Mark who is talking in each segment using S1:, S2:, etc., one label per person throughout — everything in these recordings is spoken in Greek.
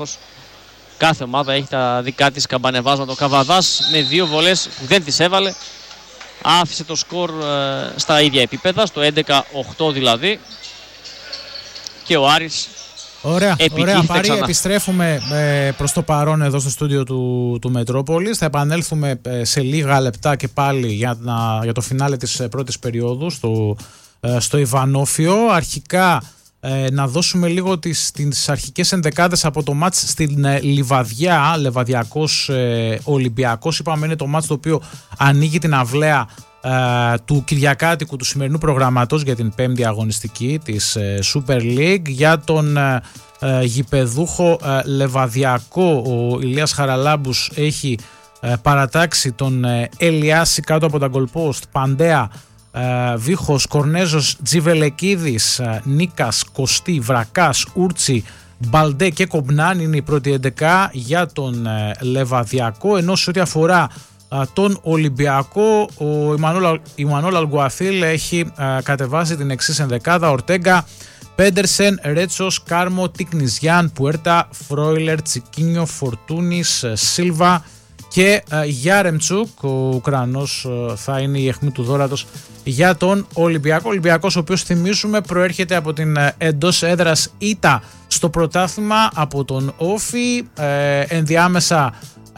S1: Κάθε ομάδα έχει τα δικά της καμπανεβάσματα. Ο Καβαδάς με 2 βολές που δεν τις έβαλε άφησε το σκορ στα ίδια επίπεδα, στο 11-8 δηλαδή, και ο Άρης.
S2: Ωραία Πάρη, επιστρέφουμε προς το παρόν εδώ στο στούντιο του Μετρόπολης. Θα επανέλθουμε σε λίγα λεπτά και πάλι για το φινάλε της πρώτης περίοδου στο Ιβανόφιο. Αρχικά να δώσουμε λίγο τις αρχικές ενδεκάδες από το μάτς στην Λιβαδιά, Λεβαδιακός Ολυμπιακός. Είπαμε είναι το μάτς το οποίο ανοίγει την αυλαία του Κυριακάτικου του σημερινού προγραμματός για την 5η αγωνιστική της Super League. Για τον γηπεδούχο Λεβαδιακό, ο Ηλίας Χαραλάμπους έχει παρατάξει τον Ελιάση κάτω από τα γκολπόστ. Παντέα, Βίχος, Κορνέζος, Τζιβελεκίδης, Νίκας, Κωστή, Βρακάς, Ούρτσι, Μπαλντέ και Κομπνάν είναι η πρώτη 11 για τον Λεβαδιακό. Ενώ σε ό,τι αφορά τον Ολυμπιακό, ο Ιμανόλ Αλγκουαθίλ έχει κατεβάσει την εξής ενδεκάδα: Ορτέγκα, Πέντερσεν, Ρέτσος, Κάρμο, Τικνιζιάν, Πουέρτα, Φρόιλερ, Τσικίνιο, Φορτούνης, Σίλβα και Γιάρεμτσουκ. Ο Ουκρανός θα είναι η αιχμή του δώρατος για τον Ολυμπιακό. Ο Ολυμπιακός, ο οποίος θυμίζουμε προέρχεται από την εντός έδρας ήττα στο πρωτάθλημα από τον Όφη. Ενδιάμεσα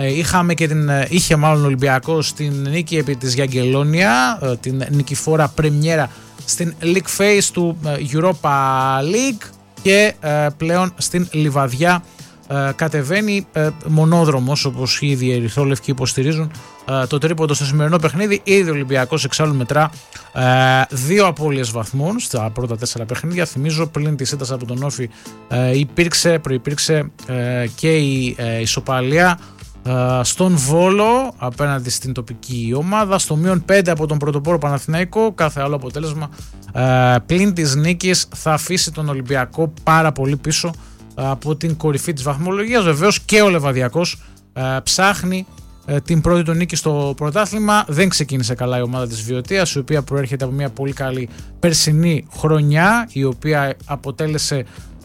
S2: είχε μάλλον ο Ολυμπιακός την νίκη επί της Γιαγγελόνια, την νικηφόρα πρεμιέρα στην League Phase του Europa League, και πλέον στην Λιβαδιά κατεβαίνει μονόδρομος, όπως ήδη οι ερυθρόλευκοι υποστηρίζουν το τρίποντο στο σημερινό παιχνίδι. Ήδη ο Ολυμπιακός εξάλλου μετρά 2 απώλειες βαθμών στα πρώτα 4 παιχνίδια. Θυμίζω, πλην της ήττας από τον Όφη προϋπήρξε και η ισοπαλία στον Βόλο απέναντι στην τοπική ομάδα, στο -5 από τον πρωτοπόρο Παναθηναϊκό. Κάθε άλλο αποτέλεσμα πλην της νίκης θα αφήσει τον Ολυμπιακό πάρα πολύ πίσω από την κορυφή της βαθμολογίας. Βεβαίως και ο Λεβαδιακός ψάχνει την πρώτη του νίκη στο πρωτάθλημα. Δεν ξεκίνησε καλά η ομάδα της Βιωτίας, η οποία προέρχεται από μια πολύ καλή περσινή χρονιά, η οποία αποτέλεσε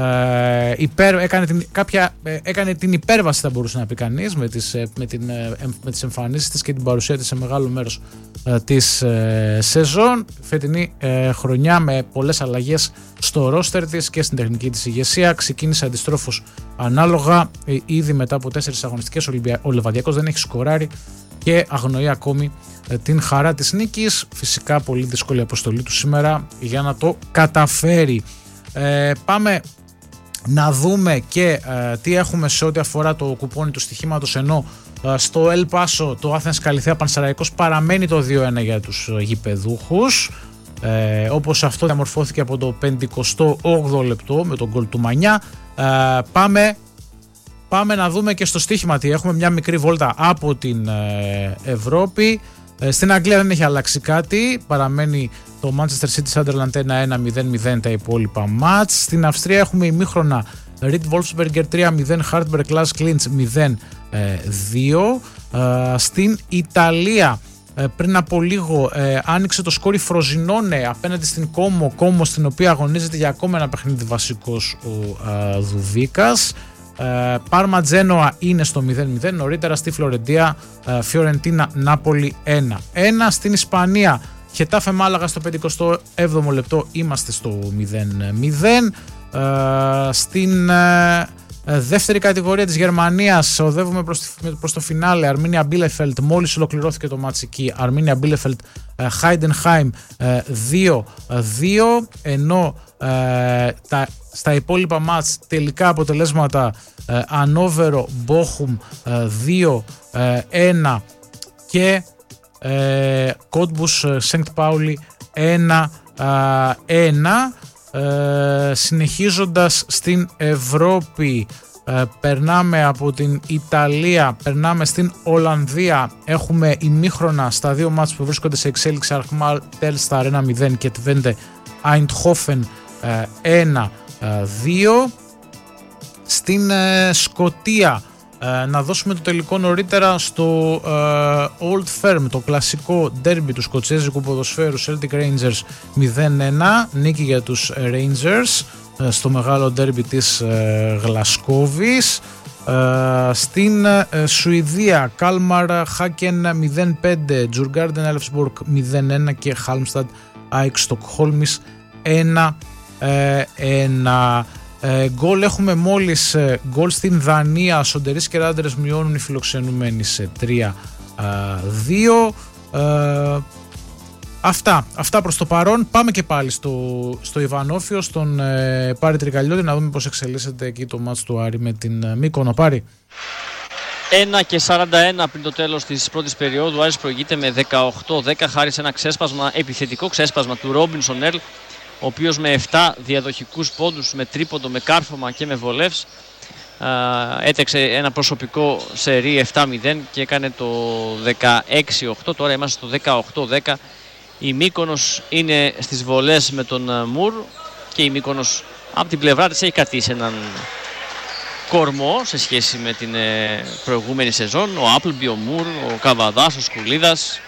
S2: έκανε την υπέρβαση, θα μπορούσε να πει κανείς, με τις εμφανίσεις της και την παρουσία της σε μεγάλο μέρος της σεζόν. Φετινή χρονιά με πολλές αλλαγές στο ρόστερ της και στην τεχνική της ηγεσία. Ξεκίνησε αντιστρόφως ανάλογα. Ήδη μετά από 4 αγωνιστικές ο Λεβαδιακός δεν έχει σκοράρει και αγνοεί ακόμη την χαρά της νίκης. Φυσικά πολύ δύσκολη αποστολή του σήμερα για να το καταφέρει. Πάμε να δούμε και τι έχουμε σε ό,τι αφορά το κουπόνι του στοιχήματος, ενώ στο El Paso το Athens Καλιθέα Πανσεραϊκός παραμένει το 2-1 για τους γηπεδούχους, όπως αυτό διαμορφώθηκε από το 58ο λεπτό με τον γκολ του Μανιά. Πάμε να δούμε και στο στοίχημα τι έχουμε, μια μικρή βόλτα από την Ευρώπη. Στην Αγγλία δεν έχει αλλάξει κάτι, παραμένει το Manchester City Sunderland 1-1, 0-0 τα υπόλοιπα μάτς. Στην Αυστρία έχουμε ημίχρονα Reed Wolfsberger 3-0, Hartberg Klaas Klintz 0-2. Στην Ιταλία πριν από λίγο άνοιξε το σκόρι Φροζινόνε απέναντι στην Κόμο, στην οποία αγωνίζεται για ακόμα ένα παιχνίδι βασικός ο Δουβίκας. Πάρμα Τζένοα είναι στο 0-0. Νωρίτερα στη Φλωρεντία Φιωρεντίνα Νάπολη 1-1. Στην Ισπανία Χετάφε Μάλαγα στο 57ο λεπτό είμαστε στο 0-0. Στην δεύτερη κατηγορία της Γερμανίας οδεύουμε προς το φινάλε. Αρμίνια Μπίλεφελτ, μόλις ολοκληρώθηκε το μάτς εκεί, Αρμίνια Μπίλεφελτ Χάιντενχάιμ 2-2, ενώ στα υπόλοιπα μάτς τελικά αποτελέσματα Ανόβερο Μπόχουμ 2-1 και Κότμπους Σενκτ Πάουλι 1-1. Συνεχίζοντας στην Ευρώπη, περνάμε από την Ιταλία, περνάμε στην Ολλανδία. Έχουμε ημίχρονα στα 2 μάτς που βρίσκονται σε εξέλιξη, Αλκμάρ Τέλσταρ 1-0 και Twente Eindhoven 1-2. Στην Σκωτία να δώσουμε το τελικό νωρίτερα στο Old Firm, το κλασικό ντέρμπι του σκοτσέζικου ποδοσφαίρου, Celtic Rangers 0-1, νίκη για τους Rangers στο μεγάλο ντέρμπι της Γλασκόβης. Στην Σουηδία, Κάλμαρ Χάκεν 0-5, Τζουργκάρντεν Έλφσμπουργκ 0-1 και Χάλμσταντ ΑΕΚ Στοκχόλμης 1-1. Γκολ έχουμε μόλις γκολ στην Δανία. Σοντερής και Ράντερες μειώνουν οι φιλοξενούμενοι σε 3-2. Αυτά προς το παρόν. Πάμε και πάλι στο Ιβανόφιο, στον Πάρη Τρικαλιώτη, να δούμε πώς εξελίσσεται εκεί το μάτς του Άρη με την Μύκονο. Πάρη.
S1: 1:41 πριν το τέλος της πρώτης περίοδου. Ο Άρης προηγείται με 18-10 χάρη σε ένα ξέσπασμα, επιθετικό ξέσπασμα του Ρόμπινσον Ερλ, ο οποίος με 7 διαδοχικούς πόντους, με τρίποντο, με κάρφωμα και με βολεύς, έτρεξε ένα προσωπικό σερί 7-0 και έκανε το 16-8. Τώρα είμαστε στο 18-10. Η Μύκονος είναι στις βολές με τον Μουρ και η Μύκονος από την πλευρά της έχει κρατήσει έναν κορμό σε σχέση με την προηγούμενη σεζόν. Ο Άπλμπι, ο Μουρ, ο Καβαδάς, ο Σκουλίδας,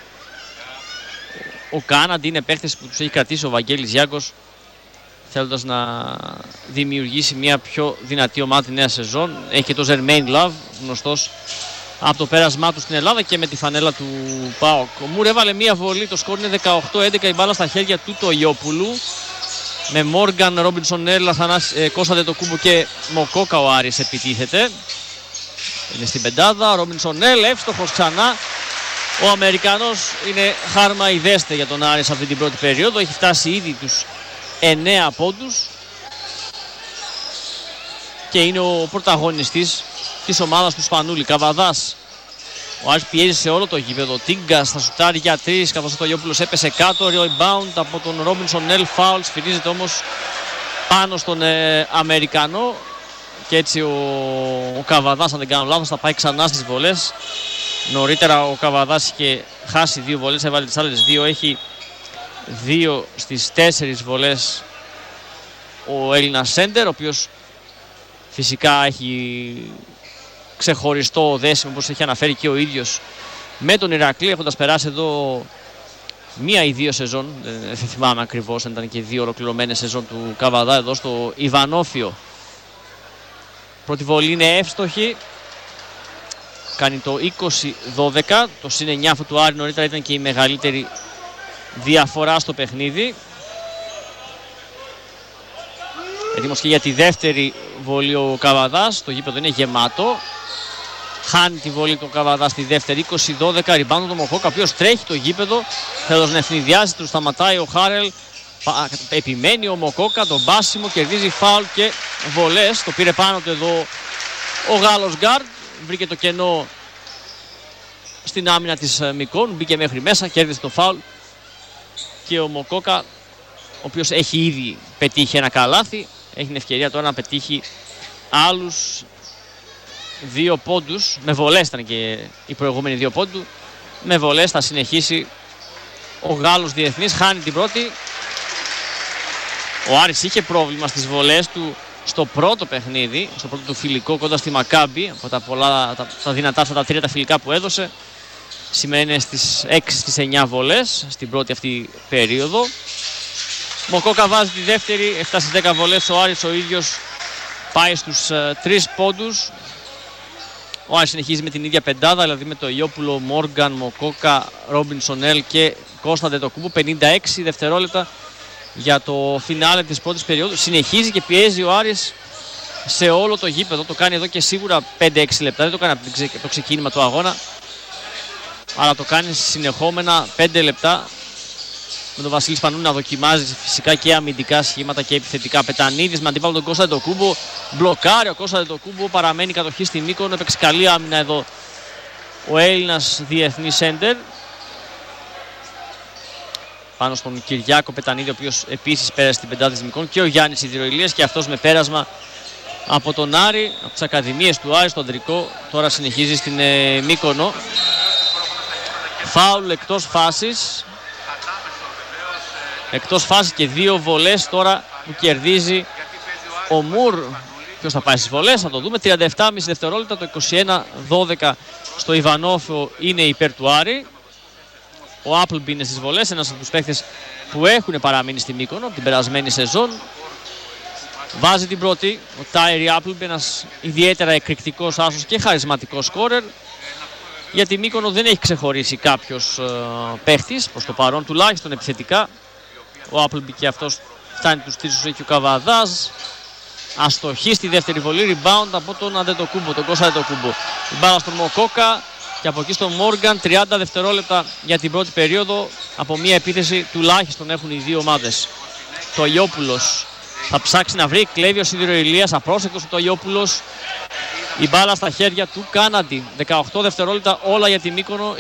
S1: ο Κάναντι είναι παίχτες που τους έχει κρατήσει ο Βαγγέλης Γιάκος, θέλοντας να δημιουργήσει μια πιο δυνατή ομάδα τη νέα σεζόν. Έχει και το Ζερμέιν Λαβ, γνωστός από το πέρασμά του στην Ελλάδα και με τη φανέλα του ΠΑΟΚ. Ο Μουρ έβαλε μια βολή, το σκορ είναι 18-11, η μπάλα στα χέρια του Τογιόπουλου. Με Μόργαν, Ρόμπινσον Ερλ, Κώστα Αντετοκούμπο και Μοκόκα ο Άρης επιτίθεται. Είναι στην πεντάδα, Ρόμπινσον Ερλ, εύστοχος ξανά. Ο Αμερικανός είναι χάρμα ιδέστε για τον Άρη σε αυτή την πρώτη περίοδο. Έχει φτάσει ήδη τους 9 πόντους και είναι ο πρωταγωνιστής της ομάδας του Σπανούλη. Καβαδάς. Ο Άρης πιέζει σε όλο το γήπεδο. Τίγκας θα σουτάρει για 3, καθώς ο Τογιόπουλος έπεσε κάτω. Rebound από τον Ρόμπινσον Ερλ, φάουλ. Σφυρίζεται όμως πάνω στον Αμερικανό. Και έτσι ο Καβαδάς, αν δεν κάνω λάθος, θα πάει ξανά στις βολές. Νωρίτερα ο Καβαδάς είχε χάσει 2 βολές, έβαλε τις άλλες 2. Έχει 2 στις 4 βολές ο Έλληνας σέντερ, ο οποίος φυσικά έχει ξεχωριστό δέσιμο, όπως έχει αναφέρει και ο ίδιος, με τον Ηρακλή, έχοντας περάσει εδώ 1 ή 2 σεζόν, δεν θυμάμαι ακριβώς αν ήταν και 2 ολοκληρωμένες σεζόν του Καβαδά εδώ στο Ιβανόφιο. Πρώτη βολή είναι εύστοχη, κάνει το 20-12, το συν 9 αφού του Άρη νωρίτερα ήταν και η μεγαλύτερη διαφορά στο παιχνίδι. Έτοιμος και για τη δεύτερη βολή ο Καβαδάς, το γήπεδο είναι γεμάτο. Χάνει τη βολή του Καβαδά στη δεύτερη, 20-12, ριμπάνω το Μοχόκα, ο οποίος τρέχει το γήπεδο, θέλοντας να ευνηδιάζει, του σταματάει ο Χάρελ, επιμένει ο Μοκόκα, τον μπάσιμο, κερδίζει φάουλ και βολές. Το πήρε πάνω του εδώ ο Γάλλος γκάρντ, βρήκε το κενό στην άμυνα της Μικών, μπήκε μέχρι μέσα, κέρδισε το φάουλ και ο Μοκόκα, ο οποίος έχει ήδη πετύχει ένα καλάθι, έχει την ευκαιρία τώρα να πετύχει άλλους 2 πόντους, με βολές ήταν και οι προηγούμενοι 2 πόντου, με βολές θα συνεχίσει ο Γάλλος διεθνής, χάνει την πρώτη. Ο Άρης είχε πρόβλημα στις βολές του στο πρώτο παιχνίδι, στο πρώτο του φιλικό κοντά στη Μακάμπι, από τα δυνατά αυτά τα 3 τα φιλικά που έδωσε. Σήμερα είναι στις 6 στις 9 βολές στην πρώτη αυτή περίοδο. Μοκόκα βάζει τη δεύτερη, 7 στις 10 βολές. Ο Άρης ο ίδιος πάει στους 3 πόντους. Ο Άρης συνεχίζει με την ίδια πεντάδα, δηλαδή με το Ιόπουλο, Μόργαν, Μοκόκα, Ρόμπινσον Ερλ και Κώστα Αντετοκούμπο. 56 δευτερόλεπτα για το φινάλε της πρώτης περίοδου. Συνεχίζει και πιέζει ο Άρης σε όλο το γήπεδο. Το κάνει εδώ και σίγουρα 5-6 λεπτά. Δεν το κάνει από το ξεκίνημα του αγώνα, αλλά το κάνει συνεχόμενα 5 λεπτά. Με τον Βασίλη Σπανούλη να δοκιμάζει φυσικά και αμυντικά σχήματα και επιθετικά. Πετανίδης με αντίπαλο τον Κώστα Αντετοκούμπο. Μπλοκάρει ο Κώστα Αντετοκούμπο. Παραμένει κατοχή στη Μύκονο. Έπαιξε καλή άμυνα εδώ ο Έλληνας διεθνής σέντερ πάνω στον Κυριάκο Πετανίδη, ο οποίος επίσης πέρασε στην πεντάδα της Μυκών, και ο Γιάννης Ιδηροηλίας, και αυτός με πέρασμα από τον Άρη, από τις ακαδημίες του Άρη, στο αντρικό, τώρα συνεχίζει στην Μύκονο. Φάουλ εκτός φάσης. Εκτός φάσης και 2 βολές τώρα που κερδίζει ο Μουρ. Ποιος θα πάει στις βολές, θα το δούμε. 37,5 δευτερόλεπτα, το 21-12 στο Ιβανόφιο είναι υπέρ του Άρη. Ο Άπλμπι είναι στις βολές, ένας από τους παίκτες που έχουν παραμείνει στη Μύκονο από την περασμένη σεζόν. Βάζει την πρώτη ο Τάιρι Άπλμπι, ένας ιδιαίτερα εκρηκτικός άσος και χαρισματικός σκόρερ. Για τη Μύκονο δεν έχει ξεχωρίσει κάποιος παίχτης προς το παρόν, τουλάχιστον επιθετικά. Ο Άπλμπι και αυτός φτάνει τους τρεις, έχει ο Καβαδάς. Αστοχή στη δεύτερη βολή, rebound από τον Αντετοκούμπο, τον Κώστα Αντετοκούμπο. Η μπάλα στον Μοκόκα και από εκεί στον Μόργαν. 30 δευτερόλεπτα για την πρώτη περίοδο. Από μία επίθεση τουλάχιστον έχουν οι δύο ομάδες. Το Αγιόπουλος θα ψάξει να βρει, κλέβει ο Σιδηροηλίας, απρόσεκτος ο Αγιόπουλος. Η μπάλα στα χέρια του Κάναντι. 18 δευτερόλεπτα όλα για τη Μύκονο.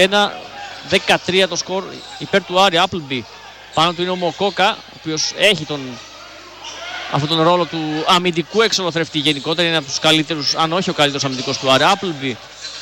S1: 21-13 το σκορ υπέρ του Άρη. Άπλμπι. Πάνω του είναι ο Μοκόκα, ο οποίος έχει αυτόν τον ρόλο του αμυντικού εξολοθρευτή. Γενικότερα είναι από τους καλύτερους, αν όχι ο καλύτερος αμυντικός του Άρη. Άπλμπι.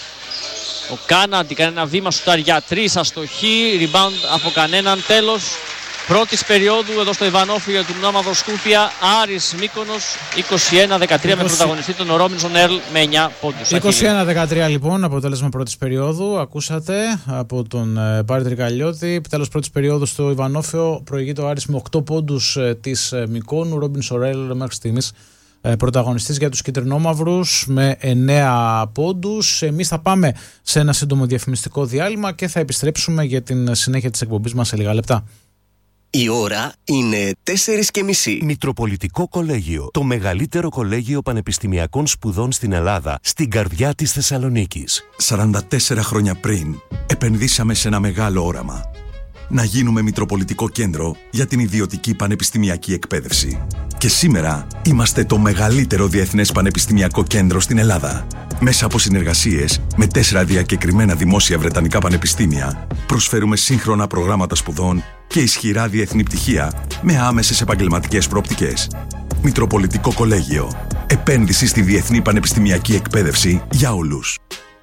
S1: Ο Κάναντι κάνει ένα βήμα, σουτάρει για 3, αστοχή, rebound από κανέναν. Τέλος πρώτης περίοδου εδώ στο Ιβανόφιο του Νόμαδο Σκούπια. Άρης Μύκονος 21-13 με πρωταγωνιστή τον Ρόμπινσον Ερλ με 9 πόντους.
S2: 21-13 λοιπόν αποτέλεσμα πρώτης περίοδου. Ακούσατε από τον Πάρη Τρικαλιώτη. Τέλος πρώτης περίοδου στο Ιβανόφιο προηγείται ο Άρης με 8 πόντους της Μυκόνου. Ρόμπινσον Ερλ μέχρι στιγμής πρωταγωνιστής για τους κίτρινόμαυρους με 9 πόντους. Εμείς θα πάμε σε ένα σύντομο διαφημιστικό διάλειμμα και θα επιστρέψουμε για την συνέχεια της εκπομπής μας σε λίγα λεπτά.
S3: Η ώρα είναι 4:30.
S4: Μητροπολιτικό Κολέγιο, το μεγαλύτερο κολέγιο πανεπιστημιακών σπουδών στην Ελλάδα, στην καρδιά της Θεσσαλονίκης.
S5: 44 χρόνια πριν, επενδύσαμε σε ένα μεγάλο όραμα. Να γίνουμε Μητροπολιτικό Κέντρο για την ιδιωτική πανεπιστημιακή εκπαίδευση. Και σήμερα είμαστε το μεγαλύτερο διεθνές πανεπιστημιακό κέντρο στην Ελλάδα. Μέσα από συνεργασίες με 4 διακεκριμένα δημόσια βρετανικά πανεπιστήμια, προσφέρουμε σύγχρονα προγράμματα σπουδών και ισχυρά διεθνή πτυχία με άμεσες επαγγελματικές προοπτικές. Μητροπολιτικό Κολέγιο. Επένδυση στη διεθνή πανεπιστημιακή εκπαίδευση για όλους.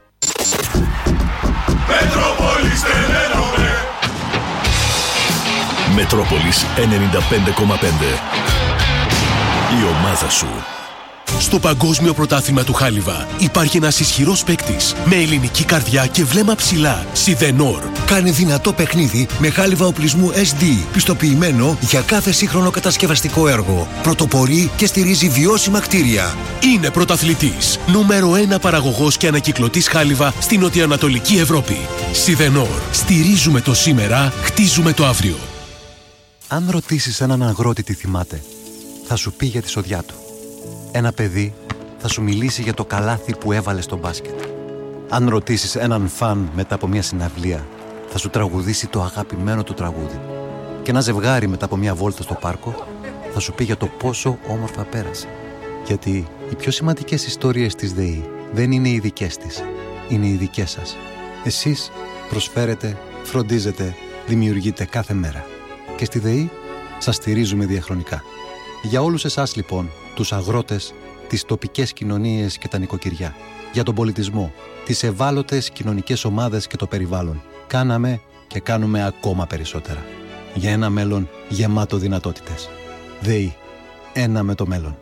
S6: Μετρόπολης 95,5. Η ομάδα σου. Στο Παγκόσμιο Πρωτάθλημα του Χάλιβα υπάρχει ένας ισχυρός παίκτης με ελληνική καρδιά και βλέμμα ψηλά. Σιδενόρ.
S7: Κάνει δυνατό παιχνίδι με χάλιβα οπλισμού SD, πιστοποιημένο για κάθε σύγχρονο κατασκευαστικό έργο. Πρωτοπορεί και στηρίζει βιώσιμα κτίρια.
S6: Είναι πρωταθλητής. Νούμερο 1 παραγωγός και ανακυκλωτής χάλιβα στην νοτιοανατολική Ευρώπη. Σιδενόρ. Στηρίζουμε το σήμερα, χτίζουμε το αύριο.
S8: Αν ρωτήσεις έναν αγρότη τι θυμάται, θα σου πει για τη σοδιά του. Ένα παιδί θα σου μιλήσει για το καλάθι που έβαλε στο μπάσκετ. Αν ρωτήσεις έναν φαν μετά από μια συναυλία, θα σου τραγουδήσει το αγαπημένο του τραγούδι. Και ένα ζευγάρι μετά από μια βόλτα στο πάρκο θα σου πει για το πόσο όμορφα πέρασε. Γιατί οι πιο σημαντικές ιστορίες της ΔΕΗ δεν είναι οι δικές της, είναι οι δικές σας. Εσείς προσφέρετε, φροντίζετε, δημιουργείτε κάθε μέρα. Και στη ΔΕΗ σας στηρίζουμε διαχρονικά. Για όλους εσάς λοιπόν, τους αγρότες, τις τοπικές κοινωνίες και τα νοικοκυριά, για τον πολιτισμό, τις ευάλωτες κοινωνικές ομάδες και το περιβάλλον, κάναμε και κάνουμε ακόμα περισσότερα. Για ένα μέλλον γεμάτο δυνατότητες. ΔΕΗ. Ένα με το μέλλον.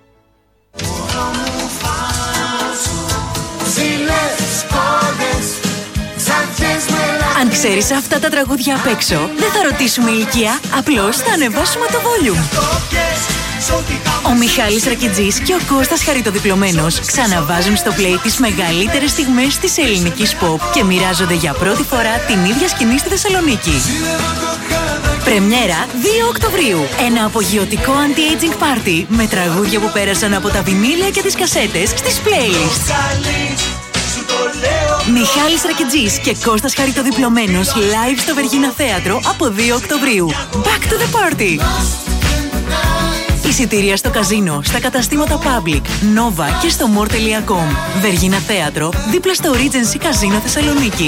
S9: Αν ξέρεις αυτά τα τραγούδια απ' έξω, δεν θα ρωτήσουμε ηλικία, απλώς θα ανεβάσουμε το volume. Ο Μιχάλης Ρακιτζής και ο Κώστας Χαριτοδιπλωμένος ξαναβάζουν στο play τις μεγαλύτερες στιγμές της ελληνικής pop και μοιράζονται για πρώτη φορά την ίδια σκηνή στη Θεσσαλονίκη. Πρεμιέρα 2 Οκτωβρίου. Ένα απογειωτικό anti-aging party με τραγούδια που πέρασαν από τα βινίλια και τις κασέτες στις playlists. Μιχάλης Ρακιτζής και Κώστας Χαριτοδιπλωμένος live στο Βεργίνα Θέατρο από 2 Οκτωβρίου. Back to the party! Εισιτήρια στο καζίνο, στα καταστήματα Public, Nova και στο more.com. Βεργίνα Θέατρο, δίπλα στο Regency Καζίνο Θεσσαλονίκη.